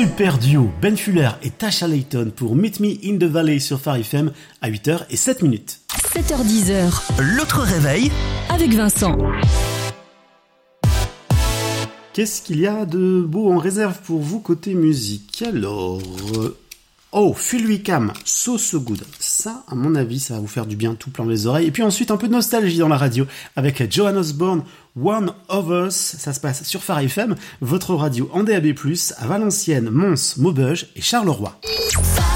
Super duo, Ben Fuller et Tasha Layton pour Meet Me in the Valley sur Phare FM à 8h07. 7h10. L'autre réveil Avec Vincent. Qu'est-ce qu'il y a de beau en réserve pour vous côté musique? Alors, Feel We Come, So So Good. Ça, à mon avis, ça va vous faire du bien tout plein les oreilles. Et puis ensuite, un peu de nostalgie dans la radio avec Joan Osborne, One of Us. Ça se passe sur Phare FM, votre radio en DAB+, à Valenciennes, Mons, Maubeuge et Charleroi.